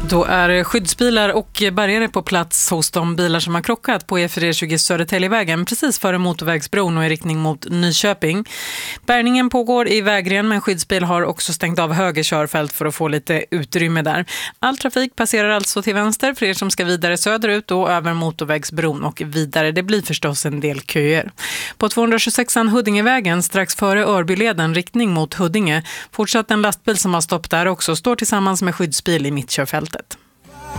Då är skyddsbilar och bärgare på plats hos de bilar som har krockat på E420 Södertäljevägen precis före motorvägsbron och i riktning mot Nyköping. Bärgningen pågår i vägren, men skyddsbil har också stängt av höger körfält för att få lite utrymme där. All trafik passerar alltså till vänster för er som ska vidare söderut och över motorvägsbron och vidare. Det blir förstås en del köer. På 226an Huddingevägen strax före Örbyleden riktning mot Huddinge fortsatt en lastbil som har stopp där också står tillsammans med skyddsbil i mittkörfältet.